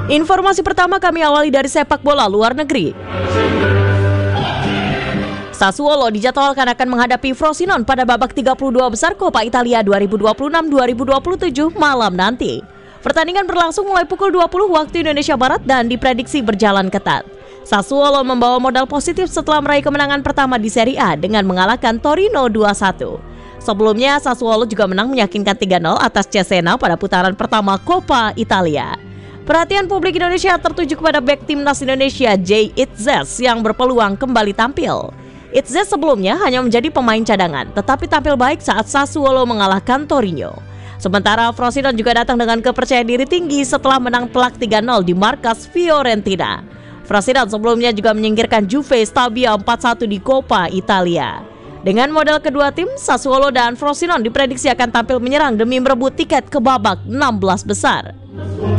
Informasi pertama kami awali dari sepak bola luar negeri. Sassuolo dijadwalkan akan menghadapi Frosinone pada babak 32 besar Coppa Italia 2026-2027 malam nanti. Pertandingan berlangsung mulai pukul 20 waktu Indonesia Barat dan diprediksi berjalan ketat. Sassuolo membawa modal positif setelah meraih kemenangan pertama di Serie A dengan mengalahkan Torino 2-1. Sebelumnya Sassuolo juga menang meyakinkan 3-0 atas Cesena pada putaran pertama Coppa Italia. Perhatian publik Indonesia tertuju kepada bek timnas Indonesia Jay Itzes yang berpeluang kembali tampil. Itzes sebelumnya hanya menjadi pemain cadangan, tetapi tampil baik saat Sassuolo mengalahkan Torino. Sementara Frosinone juga datang dengan kepercayaan diri tinggi setelah menang telak 3-0 di markas Fiorentina. Frosinone sebelumnya juga menyingkirkan Juve Stabia 4-1 di Coppa Italia. Dengan modal kedua tim, Sassuolo dan Frosinone diprediksi akan tampil menyerang demi merebut tiket ke babak 16 besar.